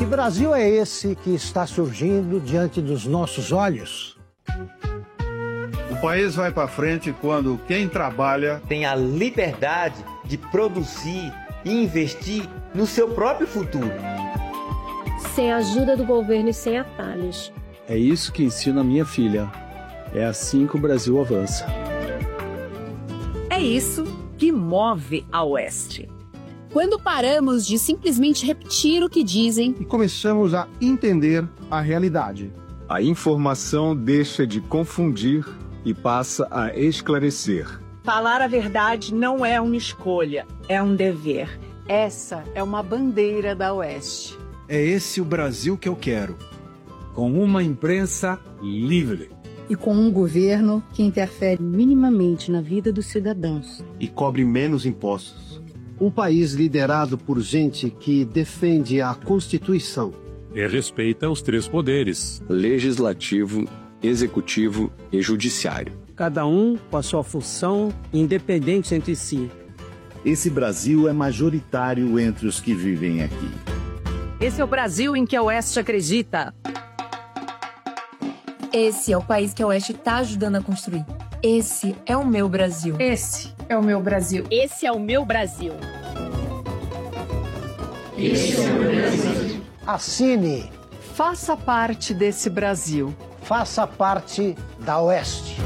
Que Brasil é esse que está surgindo diante dos nossos olhos? O país vai para frente quando quem trabalha tem a liberdade de produzir e investir no seu próprio futuro. Sem a ajuda do governo e sem atalhos. É isso que ensino a minha filha. É assim que o Brasil avança. É isso que move a Oeste. Quando paramos de simplesmente repetir o que dizem e começamos a entender a realidade. A informação deixa de confundir e passa a esclarecer. Falar a verdade não é uma escolha, é um dever. Essa é uma bandeira da Oeste. É esse o Brasil que eu quero. Com uma imprensa livre. E com um governo que interfere minimamente na vida dos cidadãos. E cobre menos impostos. Um país liderado por gente que defende a Constituição. E respeita os três poderes: legislativo, executivo e judiciário. Cada um com a sua função, independente entre si. Esse Brasil é majoritário entre os que vivem aqui. Esse é o Brasil em que a Oeste acredita. Esse é o país que a Oeste está ajudando a construir. Esse é o meu Brasil. Esse é o meu Brasil. Esse é o meu Brasil. Esse é o meu Brasil. Assine. Faça parte desse Brasil. Faça parte da Oeste.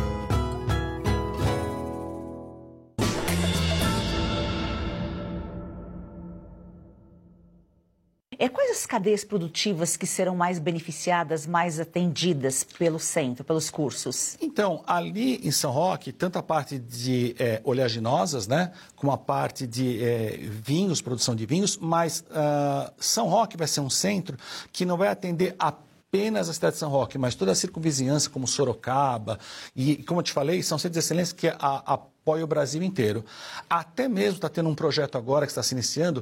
Quais as cadeias produtivas que serão mais beneficiadas, mais atendidas pelo centro, pelos cursos? Então, ali em São Roque, tanto a parte de oleaginosas, né, como a parte de vinhos, produção de vinhos, mas São Roque vai ser um centro que não vai atender apenas a cidade de São Roque, mas toda a circunvizinhança, como Sorocaba, e como eu te falei, são centros de excelência que apoiam o Brasil inteiro. Até mesmo está tendo um projeto agora que está se iniciando,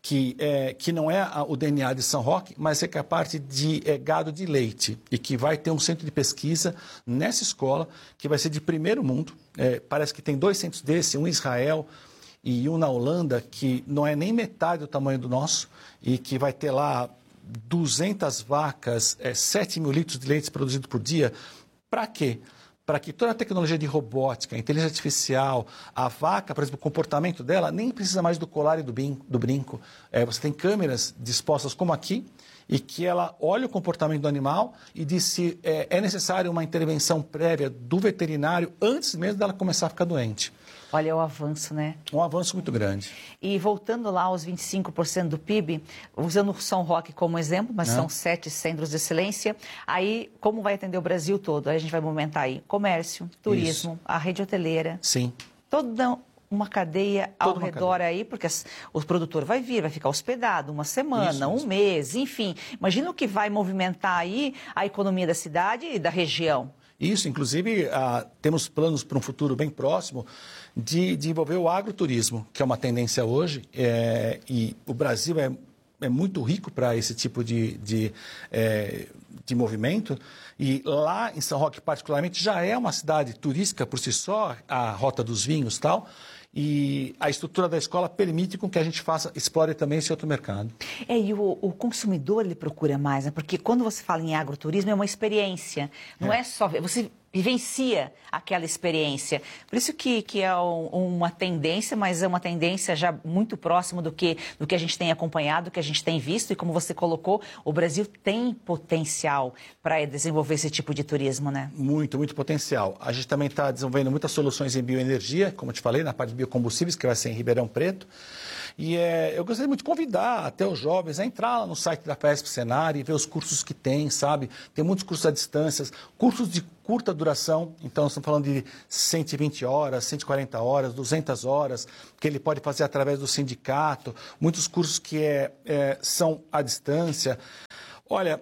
que não é o DNA de São Roque, mas é que é a parte de gado de leite e que vai ter um centro de pesquisa nessa escola que vai ser de primeiro mundo. Parece que tem 2 centros desse, um em Israel e um na Holanda, que não é nem metade do tamanho do nosso e que vai ter lá 200 vacas, 7 mil litros de leite produzido por dia. Para quê? Para que toda a tecnologia de robótica, inteligência artificial, a vaca, por exemplo, o comportamento dela, nem precisa mais do colar e do brinco. Você tem câmeras dispostas como aqui, e que ela olha o comportamento do animal e diz se é necessário uma intervenção prévia do veterinário antes mesmo dela começar a ficar doente. Olha o avanço, né? Um avanço muito grande. E voltando lá aos 25% do PIB, usando o São Roque como exemplo, mas são 7 centros de excelência, aí como vai atender o Brasil todo? Aí a gente vai movimentar aí comércio, turismo, a rede hoteleira. Sim. Toda uma cadeia ao redor aí, porque o produtor vai vir, vai ficar hospedado uma semana, um mês, enfim. Imagina o que vai movimentar aí a economia da cidade e da região. Isso, inclusive, temos planos para um futuro bem próximo de envolver o agroturismo, que é uma tendência hoje, e o Brasil é muito rico para esse tipo de movimento. E lá em São Roque, particularmente, já é uma cidade turística por si só, a Rota dos Vinhos e tal. E a estrutura da escola permite com que a gente explore também esse outro mercado. E o consumidor, ele procura mais, né? Porque quando você fala em agroturismo, é uma experiência. Não é só... Você vivencia aquela experiência. Por isso que é uma tendência, mas é uma tendência já muito próxima do que a gente tem acompanhado, do que a gente tem visto. E como você colocou, o Brasil tem potencial para desenvolver esse tipo de turismo, né? Muito, muito potencial. A gente também está desenvolvendo muitas soluções em bioenergia, como eu te falei, na parte de biocombustíveis, que vai ser em Ribeirão Preto. E eu gostaria muito de convidar até os jovens a entrar lá no site da FESP Senar e ver os cursos que tem, sabe? Tem muitos cursos à distância, cursos de curta duração, então estamos falando de 120 horas, 140 horas, 200 horas, que ele pode fazer através do sindicato, muitos cursos que são à distância. Olha,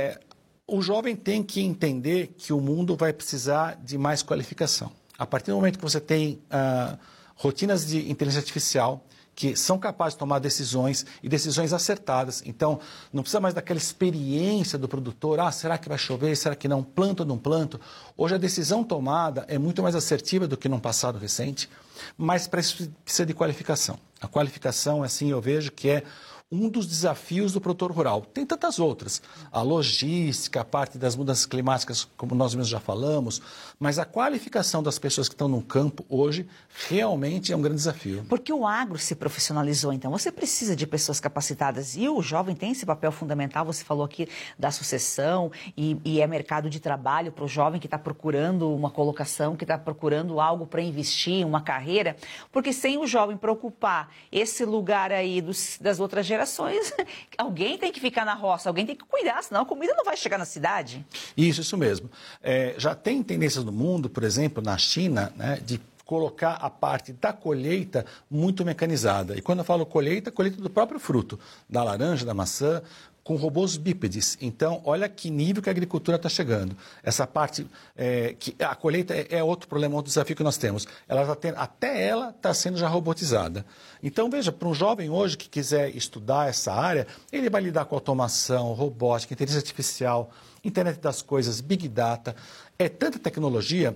o jovem tem que entender que o mundo vai precisar de mais qualificação. A partir do momento que você tem rotinas de inteligência artificial, que são capazes de tomar decisões e decisões acertadas. Então, não precisa mais daquela experiência do produtor, será que vai chover, será que não, planto ou não planto? Hoje a decisão tomada é muito mais assertiva do que num passado recente, mas para isso precisa de qualificação. A qualificação, assim, eu vejo que é um dos desafios do produtor rural. Tem tantas outras, a logística, a parte das mudanças climáticas, como nós mesmos já falamos, mas a qualificação das pessoas que estão no campo hoje realmente é um grande desafio. Porque o agro se profissionalizou, então você precisa de pessoas capacitadas e o jovem tem esse papel fundamental. Você falou aqui da sucessão e é mercado de trabalho para o jovem que está procurando uma colocação, que está procurando algo para investir, uma carreira, porque sem o jovem preocupar esse lugar aí das outras gerações, alguém tem que ficar na roça, alguém tem que cuidar, senão a comida não vai chegar na cidade. Isso mesmo. Já tem tendências no mundo, por exemplo, na China, né, de colocar a parte da colheita muito mecanizada. E quando eu falo colheita do próprio fruto, da laranja, da maçã, com robôs bípedes. Então, olha que nível que a agricultura está chegando. Essa parte, que a colheita é outro problema, outro desafio que nós temos. Até ela está sendo já robotizada. Então, veja, para um jovem hoje que quiser estudar essa área, ele vai lidar com automação, robótica, inteligência artificial, internet das coisas, big data. É tanta tecnologia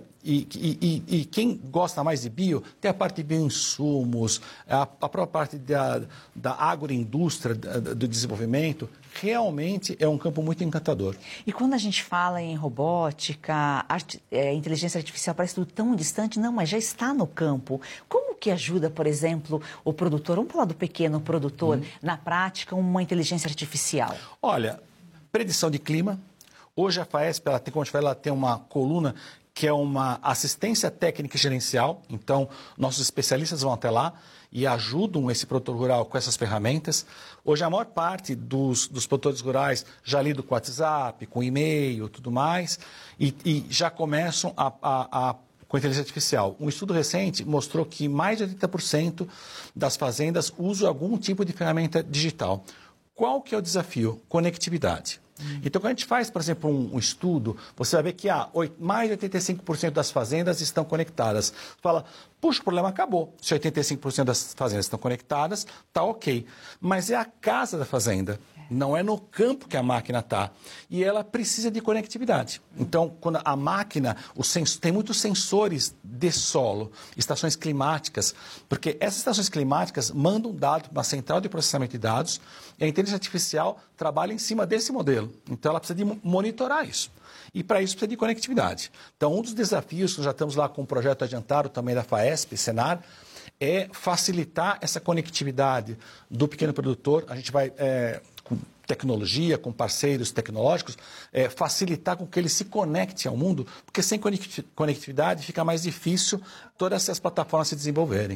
e quem gosta mais de bio tem a parte de bioinsumos, a própria parte da agroindústria, do desenvolvimento. Realmente é um campo muito encantador. E quando a gente fala em robótica, inteligência artificial, parece tudo tão distante. Não, mas já está no campo. Como que ajuda, por exemplo, o produtor, vamos falar do pequeno produtor, na prática, uma inteligência artificial? Olha, predição de clima. Hoje a FAESP, ela tem uma coluna que é uma assistência técnica e gerencial. Então, nossos especialistas vão até lá e ajudam esse produtor rural com essas ferramentas. Hoje, a maior parte dos produtores rurais já lidam com WhatsApp, com e-mail, tudo mais, e já começam com inteligência artificial. Um estudo recente mostrou que mais de 80% das fazendas usam algum tipo de ferramenta digital. Qual que é o desafio? Conectividade. Então, quando a gente faz, por exemplo, um estudo, você vai ver que mais de 85% das fazendas estão conectadas. Fala, puxa, o problema acabou. Se 85% das fazendas estão conectadas, está ok. Mas é a casa da fazenda, não é no campo que a máquina está. E ela precisa de conectividade. Então, quando a máquina, tem muitos sensores de solo, estações climáticas, porque essas estações climáticas mandam dados para uma central de processamento de dados e a inteligência artificial trabalha em cima desse modelo. Então, ela precisa de monitorar isso. E para isso precisa de conectividade. Então, um dos desafios, que já estamos lá com o projeto Adiantaro também da FAESP, Senar, é facilitar essa conectividade do pequeno produtor. A gente vai, com tecnologia, com parceiros tecnológicos, facilitar com que ele se conecte ao mundo, porque sem conectividade fica mais difícil todas essas plataformas se desenvolverem.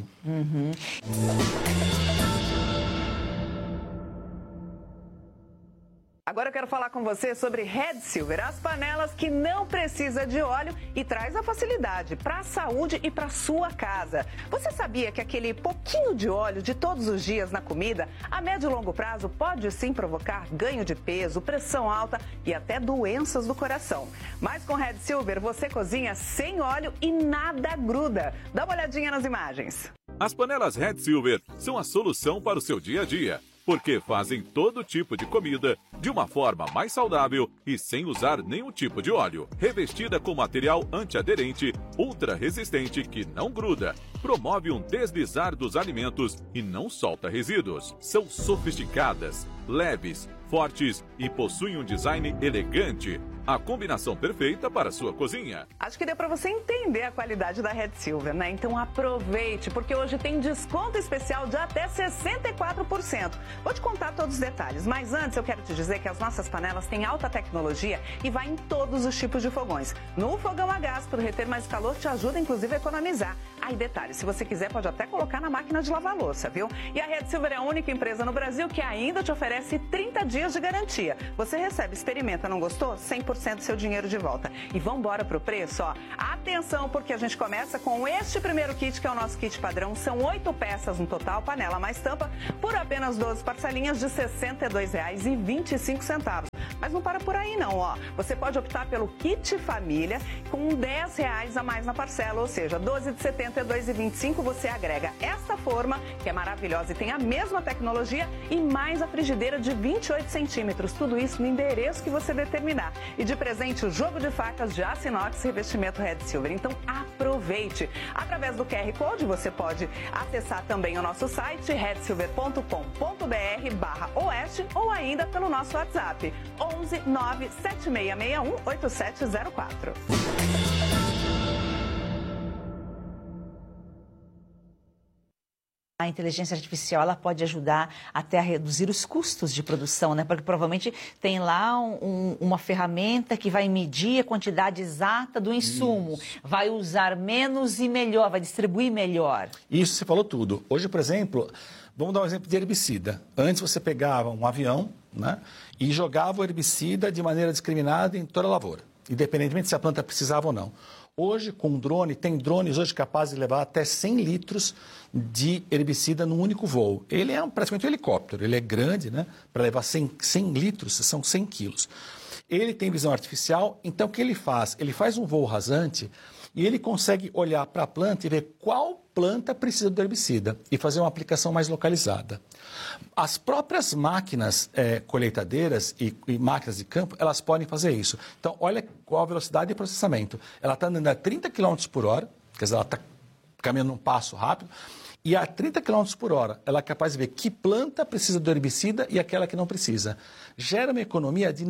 Agora eu quero falar com você sobre Red Silver, as panelas que não precisa de óleo e traz a facilidade para a saúde e para a sua casa. Você sabia que aquele pouquinho de óleo de todos os dias na comida, a médio e longo prazo, pode sim provocar ganho de peso, pressão alta e até doenças do coração? Mas com Red Silver você cozinha sem óleo e nada gruda. Dá uma olhadinha nas imagens. As panelas Red Silver são a solução para o seu dia a dia, porque fazem todo tipo de comida de uma forma mais saudável e sem usar nenhum tipo de óleo. Revestida com material antiaderente, ultra resistente que não gruda, promove um deslizar dos alimentos e não solta resíduos. São sofisticadas, leves, fortes e possuem um design elegante. A combinação perfeita para a sua cozinha. Acho que deu para você entender a qualidade da Red Silver, né? Então aproveite, porque hoje tem desconto especial de até 64%. Vou te contar todos os detalhes, mas antes eu quero te dizer que as nossas panelas têm alta tecnologia e vai em todos os tipos de fogões. No fogão a gás, para reter mais calor, te ajuda inclusive a economizar. Aí detalhe, se você quiser pode até colocar na máquina de lavar louça, viu? E a Red Silver é a única empresa no Brasil que ainda te oferece 30 dias de garantia. Você recebe, experimenta, não gostou? 100% do seu dinheiro de volta. E vamos embora pro preço, ó. Atenção, porque a gente começa com este primeiro kit, que é o nosso kit padrão. São 8 peças no total, panela mais tampa, por apenas 12 parcelinhas de R$ 62,25. Mas não para por aí não, ó. Você pode optar pelo kit família com R$10 a mais na parcela, ou seja, 12 de 70 e 2,25 você agrega esta forma, que é maravilhosa e tem a mesma tecnologia, e mais a frigideira de 28 centímetros. Tudo isso no endereço que você determinar. E de presente o jogo de facas de aço inox revestimento Red Silver. Então aproveite. Através do QR Code você pode acessar também o nosso site redsilver.com.br/oeste ou ainda pelo nosso WhatsApp 11 97661 8704. A inteligência artificial ela pode ajudar até a reduzir os custos de produção, né? Porque provavelmente tem lá uma ferramenta que vai medir a quantidade exata do insumo, vai usar menos e melhor, vai distribuir melhor. Isso, você falou tudo. Hoje, por exemplo, vamos dar um exemplo de herbicida. Antes você pegava um avião, né, e jogava o herbicida de maneira discriminada em toda a lavoura, independentemente se a planta precisava ou não. Hoje, com drone, tem drones hoje capazes de levar até 100 litros de herbicida num único voo. Ele é praticamente um helicóptero, ele é grande, né? Para levar 100 litros, são 100 quilos. Ele tem visão artificial, então o que ele faz? Ele faz um voo rasante e ele consegue olhar para a planta e ver qual planta precisa do herbicida e fazer uma aplicação mais localizada. As próprias máquinas colheitadeiras e máquinas de campo, elas podem fazer isso. Então, olha qual a velocidade de processamento. Ela está andando a 30 km por hora, quer dizer, ela está caminhando um passo rápido, e a 30 km por hora, ela é capaz de ver que planta precisa do herbicida e aquela que não precisa. Gera uma economia de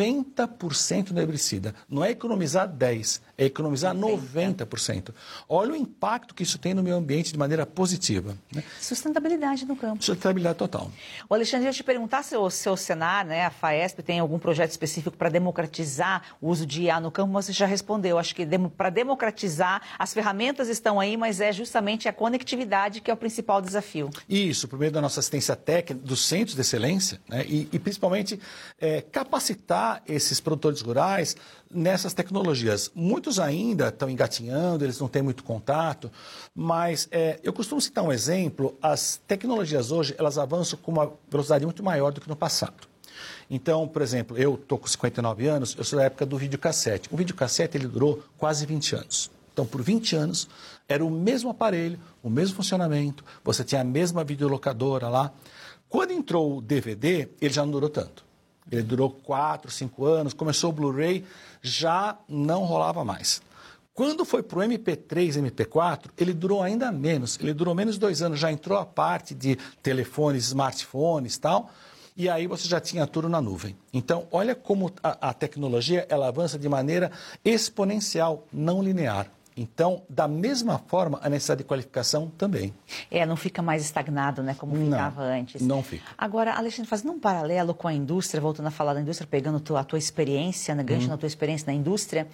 90% no herbicida. Não é economizar 10%, é economizar 90%. Olha o impacto que isso tem no meio ambiente de maneira positiva, né? Sustentabilidade no campo. Sustentabilidade total. O Alexandre, eu ia te perguntar se o seu Senar, né, a FAESP, tem algum projeto específico para democratizar o uso de IA no campo, mas você já respondeu. Acho que para democratizar, as ferramentas estão aí, mas é justamente a conectividade que é o principal desafio. Isso, por meio da nossa assistência técnica, dos centros de excelência, né, e principalmente capacitar esses produtores rurais nessas tecnologias. Muitos ainda estão engatinhando, eles não têm muito contato, mas eu costumo citar um exemplo, as tecnologias hoje, elas avançam com uma velocidade muito maior do que no passado. Então, por exemplo, eu estou com 59 anos, eu sou da época do videocassete. O videocassete, ele durou quase 20 anos. Então, por 20 anos, era o mesmo aparelho, o mesmo funcionamento, você tinha a mesma videolocadora lá. Quando entrou o DVD, ele já não durou tanto. Ele durou 4, 5 anos, começou o Blu-ray, já não rolava mais. Quando foi para o MP3, MP4, ele durou ainda menos, ele durou menos de 2 anos, já entrou a parte de telefones, smartphones e tal, e aí você já tinha tudo na nuvem. Então, olha como a tecnologia ela avança de maneira exponencial, não linear. Então, da mesma forma, a necessidade de qualificação também. Não fica mais estagnado, né, como ficava antes. Não fica. Agora, Alexandre, fazendo um paralelo com a indústria, voltando a falar da indústria, pegando a tua experiência, né, gancho na tua experiência na indústria,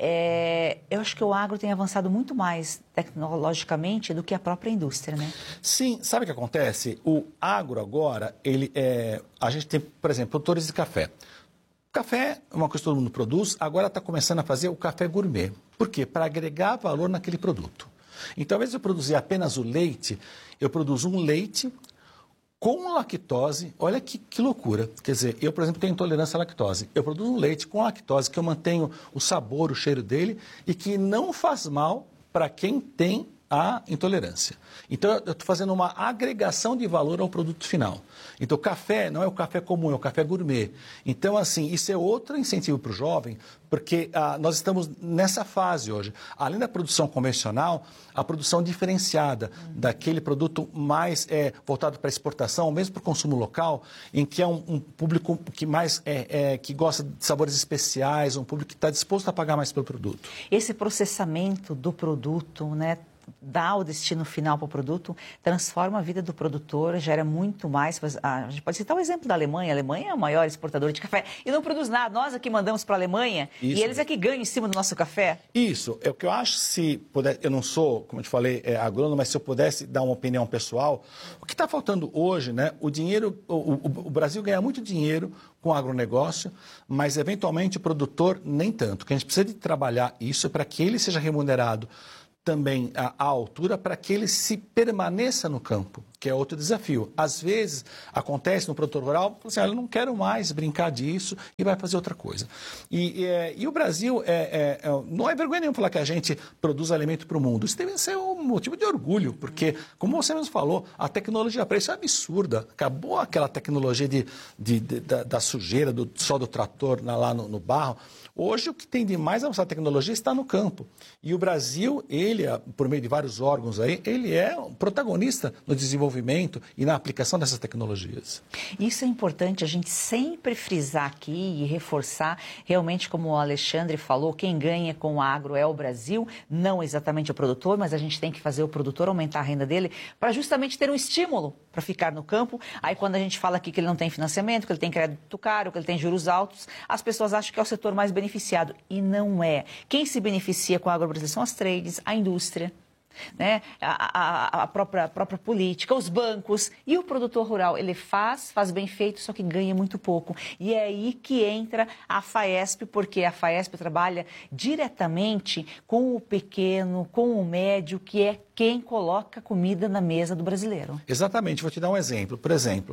eu acho que o agro tem avançado muito mais tecnologicamente do que a própria indústria, né? Sim, sabe o que acontece? O agro agora, a gente tem, por exemplo, produtores de café. Café é uma coisa que todo mundo produz, agora está começando a fazer o café gourmet. Por quê? Para agregar valor naquele produto. Então, ao invés de eu produzir apenas o leite, eu produzo um leite com lactose. Olha que loucura. Quer dizer, eu, por exemplo, tenho intolerância à lactose. Eu produzo um leite com lactose, que eu mantenho o sabor, o cheiro dele, e que não faz mal para quem tem a intolerância. Então, eu estou fazendo uma agregação de valor ao produto final. Então, o café não é o café comum, é o café gourmet. Então, assim, isso é outro incentivo para o jovem, porque nós estamos nessa fase hoje. Além da produção convencional, a produção diferenciada, daquele produto mais voltado para exportação, mesmo para o consumo local, em que é um público que mais que gosta de sabores especiais, um público que está disposto a pagar mais pelo produto. Esse processamento do produto, né, dá o destino final para o produto, transforma a vida do produtor, gera muito mais. A gente pode citar o exemplo da Alemanha. A Alemanha é o maior exportador de café e não produz nada. Nós aqui mandamos para a Alemanha e eles é que ganham em cima do nosso café. Isso. É o que eu acho, se puder, eu não sou, como eu te falei, agrônomo, mas se eu pudesse dar uma opinião pessoal, o que está faltando hoje, né? O dinheiro, o Brasil ganha muito dinheiro com o agronegócio, mas eventualmente o produtor nem tanto. Que a gente precisa de trabalhar isso para que ele seja remunerado também a altura para que ele se permaneça no campo, que é outro desafio. Às vezes, acontece no produtor rural, assim, eu não quero mais brincar disso e vai fazer outra coisa. E o Brasil, não é vergonha nenhuma falar que a gente produz alimento para o mundo. Isso deve ser um motivo de orgulho, porque, como você mesmo falou, a tecnologia para isso é absurda. Acabou aquela tecnologia da sujeira, só do trator lá no barro. Hoje, o que tem de mais avançada tecnologia está no campo. E o Brasil, ele, por meio de vários órgãos aí, ele é um protagonista no desenvolvimento e na aplicação dessas tecnologias. Isso é importante a gente sempre frisar aqui e reforçar, realmente como o Alexandre falou, quem ganha com o agro é o Brasil, não exatamente o produtor, mas a gente tem que fazer o produtor aumentar a renda dele para justamente ter um estímulo para ficar no campo. Aí quando a gente fala aqui que ele não tem financiamento, que ele tem crédito caro, que ele tem juros altos, as pessoas acham que é o setor mais beneficiado, e não é. Quem se beneficia com a agrobrasileira são as trades, a indústria, né? a própria política, os bancos, e o produtor rural. Ele faz bem feito, só que ganha muito pouco. E é aí que entra a FAESP, porque a FAESP trabalha diretamente com o pequeno, com o médio, que é quem coloca comida na mesa do brasileiro. Exatamente. Vou te dar um exemplo. Por exemplo,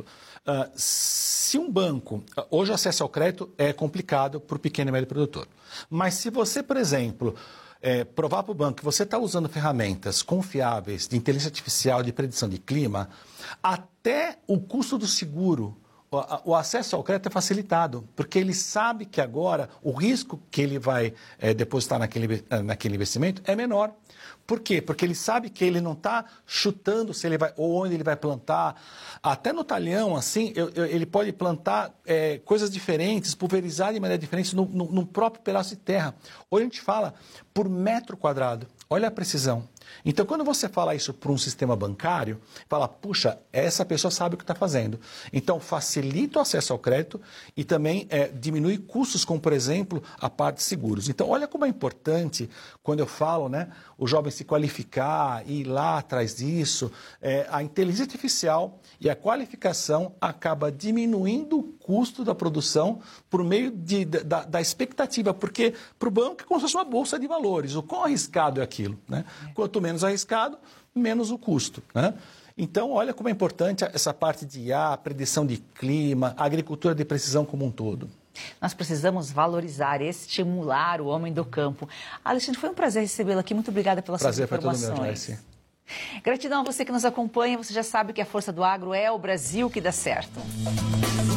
se um banco... Hoje o acesso ao crédito é complicado para o pequeno e médio produtor. Mas se você, por exemplo... provar para o banco que você está usando ferramentas confiáveis de inteligência artificial, de predição de clima, até o custo do seguro, o acesso ao crédito é facilitado, porque ele sabe que agora o risco que ele vai depositar naquele investimento é menor. Por quê? Porque ele sabe que ele não está chutando se ele vai, ou onde ele vai plantar. Até no talhão, assim, ele pode plantar coisas diferentes, pulverizar de maneira diferente no próprio pedaço de terra. Hoje a gente fala por metro quadrado. Olha a precisão. Então, quando você fala isso para um sistema bancário, fala, puxa, essa pessoa sabe o que está fazendo. Então, facilita o acesso ao crédito e também diminui custos, como, por exemplo, a parte de seguros. Então, olha como é importante, quando eu falo, né, o jovem se qualificar e ir lá atrás disso, a inteligência artificial e a qualificação acaba diminuindo o custo da produção por meio da expectativa, porque para o banco é como se fosse uma bolsa de valores. O quão arriscado é aquilo, né? Quanto menos arriscado, menos o custo, né? Então, olha como é importante essa parte de IA, predição de clima, agricultura de precisão como um todo. Nós precisamos valorizar, estimular o homem do campo. Alexandre, foi um prazer recebê-lo aqui. Muito obrigada pelas suas informações. Prazer foi todo meu, Joyce. Gratidão a você que nos acompanha. Você já sabe que a força do agro é o Brasil que dá certo.